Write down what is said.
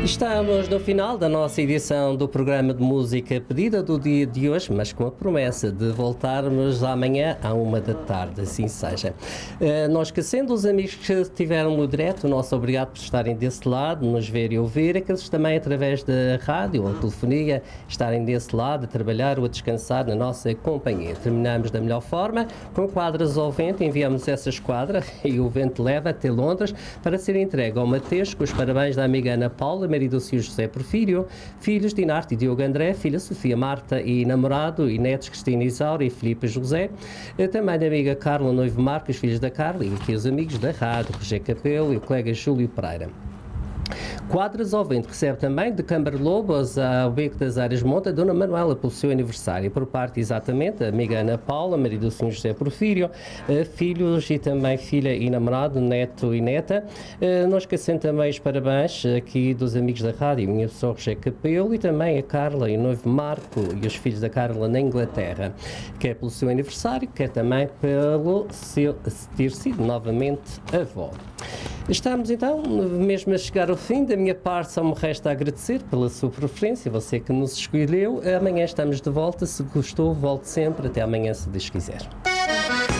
Estamos no final da nossa edição do programa de música pedida do dia de hoje, mas com a promessa de voltarmos amanhã à 1 da tarde, assim seja. Nós esquecendo os amigos que estiveram no direto, o nosso obrigado por estarem desse lado, nos ver e ouvir, aqueles também através da rádio ou telefonia estarem desse lado, a trabalhar ou a descansar na nossa companhia. Terminamos da melhor forma, com quadras ao vento, enviamos essa esquadra e o vento leva até Londres para ser entregue ao Mateus, com os parabéns da amiga Ana Paula, marido do Sr. José Porfírio, filhos Dinarte e Diogo André, filha Sofia Marta e namorado, e netos Cristina Isaura e Filipe José, também da amiga Carla Noivo Marcos, filhos da Carla, e aqui os amigos da rádio, Roger Capelo e o colega Júlio Pereira. Quadras ao vento recebe também de Câmara Lobos ao Beco das Áreas Monte, a Dona Manuela pelo seu aniversário, por parte exatamente da amiga Ana Paula, marido do Sr. José Porfírio, filhos e também filha e namorado, neto e neta. Não esquecendo também os parabéns aqui dos amigos da rádio, minha pessoa Roger Capelo, e também a Carla e o noivo Marco e os filhos da Carla na Inglaterra, quer pelo seu aniversário, quer também pelo seu ter sido novamente avó. Estamos então mesmo a chegar ao fim. Da minha parte, só me resta agradecer pela sua preferência, você que nos escolheu. Amanhã estamos de volta. Se gostou, volte sempre. Até amanhã, se Deus quiser.